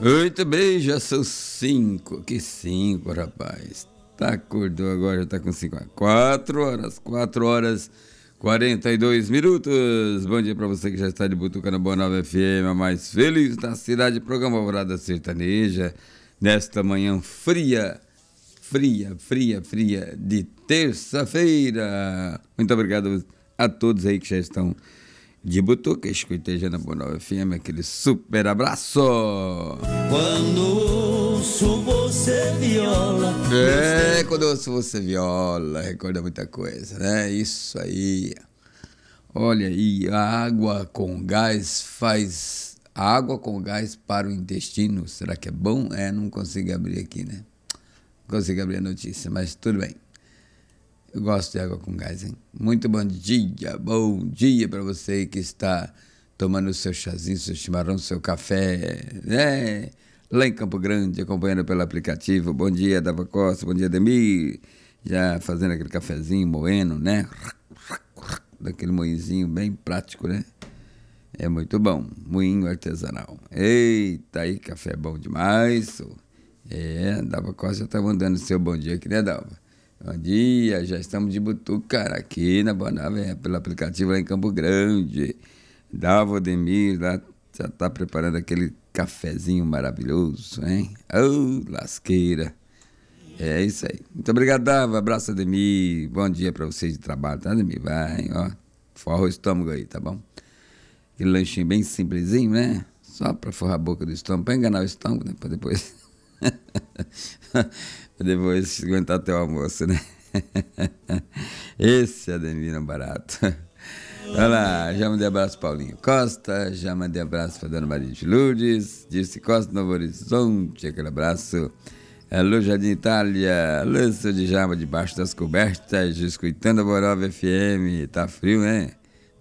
Muito bem, já são 5. Que 5, rapaz? Tá, acordou agora, já tá com 5. 4 horas 42 minutos. Bom dia pra você que já está de Butuca na Boa Nova FM, a mais feliz da cidade. Programa Alvorada Sertaneja. Nesta manhã fria de terça-feira. Muito obrigado a todos aí que já estão de Butuca, escutejando a Boa Nova FM, aquele super abraço. Quando ouço você viola. Quando ouço você viola, recorda muita coisa, né? Isso aí. Olha aí, a água com gás para o intestino. Será que é bom? Não consigo abrir aqui, né? Não consigo abrir a notícia, mas tudo bem. Eu gosto de água com gás, hein? Muito bom dia para você que está tomando o seu chazinho, seu chimarrão, seu café, né? Lá em Campo Grande, acompanhando pelo aplicativo. Bom dia, Dava Costa, bom dia, Ademir. Já fazendo aquele cafezinho, moendo, né? Daquele moinhozinho bem prático, né? É muito bom, moinho artesanal. Eita, aí café bom demais. Dava Costa já está mandando seu bom dia aqui, né, Dalva? Bom dia, já estamos de Butuca aqui na Boa Nova, pelo aplicativo lá em Campo Grande. Dalva Ademir lá já está preparando aquele cafezinho maravilhoso, hein? Lasqueira. É isso aí. Muito obrigado, Dava. Abraço, Ademir. Bom dia para vocês de trabalho, tá, Ademir? Vai, ó. Forra o estômago aí, tá bom? Aquele lanchinho bem simplesinho, né? Só para forrar a boca do estômago, para enganar o estômago, né? Para depois... depois aguentar até o almoço, né? Esse Ademir é barato. Olha lá, já mandei abraço para Paulinho Costa, já mandei abraço para Dona Maria de Lourdes, Dirce Costa, Novo Horizonte, aquele abraço. Alô, Jardim Itália, alô, seu Djalma debaixo das cobertas, escutando a Boa Nova FM, tá frio, né?